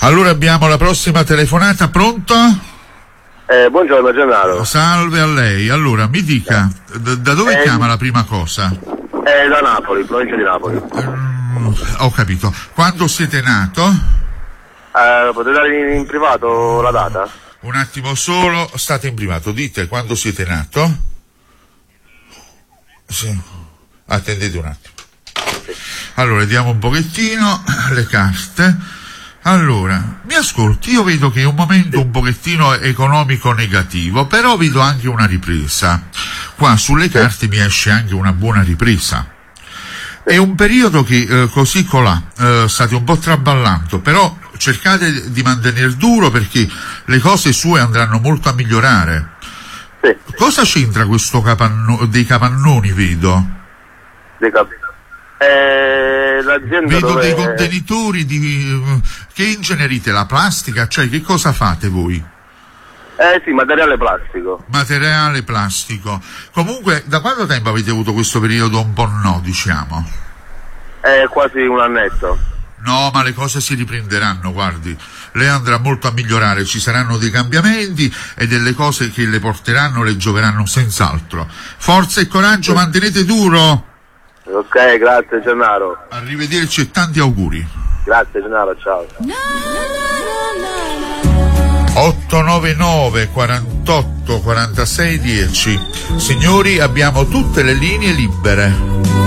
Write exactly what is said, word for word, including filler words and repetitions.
Allora abbiamo la prossima telefonata, pronto? Eh, buongiorno Gennaro. Salve a lei, allora mi dica, d- da dove eh, chiama la prima cosa? Eh, da Napoli, provincia di Napoli. Mm, ho capito, quando siete nato? Eh, potete dare in, in privato la data? Un attimo solo, state in privato, dite quando siete nato? Sì, attendete un attimo. Allora, vediamo un pochettino le carte. Allora, mi ascolti, io vedo che è un momento un pochettino economico negativo, però vedo anche una ripresa. Qua sulle carte mi esce anche una buona ripresa. È un periodo che eh, così colà eh, state un po' traballando, però cercate di mantenere duro perché le cose sue andranno molto a migliorare. Sì. Cosa c'entra questo capanno- dei capannoni, vedo? Dei cap- eh, l'azienda Vedo dove... dei contenitori di, che ingenerite la plastica, cioè che cosa fate voi? Eh sì, materiale plastico. Materiale plastico. Comunque, da quanto tempo avete avuto questo periodo un po' no, diciamo? È quasi un annetto. No, ma le cose si riprenderanno, guardi. Lei andrà molto a migliorare, ci saranno dei cambiamenti e delle cose che le porteranno, le gioveranno senz'altro. Forza e coraggio, mantenete duro! Ok, grazie Gennaro. Arrivederci e tanti auguri. Grazie Gennaro, ciao. otto nove nove quarantotto quarantasei dieci. Signori, abbiamo tutte le linee libere.